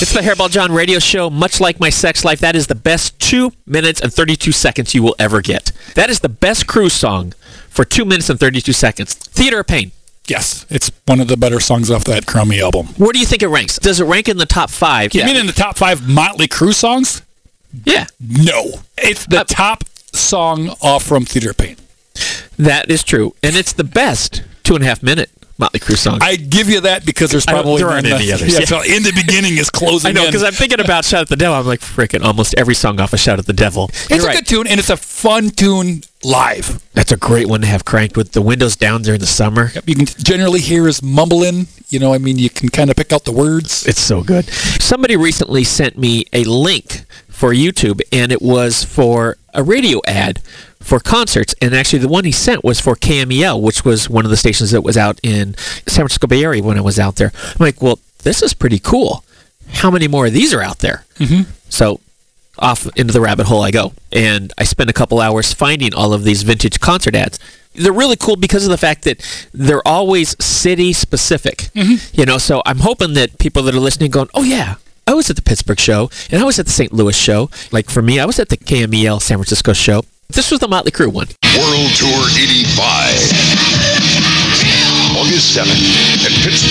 It's the Hairball John radio show. Much like my sex life, that is the best 2 minutes and 32 seconds you will ever get. That is the best cruise song for 2 minutes and 32 seconds. Theater of Pain. Yes, it's one of the better songs off that Crummy album. Where do you think it ranks? Does it rank in the top 5? You mean in the top 5 Motley Crue songs? Yeah. No. It's the top song off from Theater of Pain. That is true. And it's the best 2.5 minute Motley Crue song. I give you that because there's probably there aren't any others. Yeah, so in the beginning is closing. I know, because I'm thinking about Shout at the Devil. I'm like, frickin' almost every song off of Shout at the Devil. It's a good tune, and it's a fun tune live. That's a great one to have cranked with the windows down during the summer. Yep, you can generally hear his mumbling. You know, I mean, you can kind of pick out the words. It's so good. Somebody recently sent me a link for YouTube, and it was for a radio ad for concerts, and actually the one he sent was for KMEL, which was one of the stations that was out in San Francisco Bay Area when I was out there. I'm like, well, this is pretty cool. How many more of these are out there? Mm-hmm. So off into the rabbit hole I go, and I spent a couple hours finding all of these vintage concert ads. They're really cool because of the fact that they're always city specific. Mm-hmm. You know, so I'm hoping that people that are listening going, oh yeah, I was at the Pittsburgh show, and I was at the St. Louis show. Like for me, I was at the KMEL San Francisco show. This was the Motley Crue one. World Tour 85. August 7th at Pittsburgh.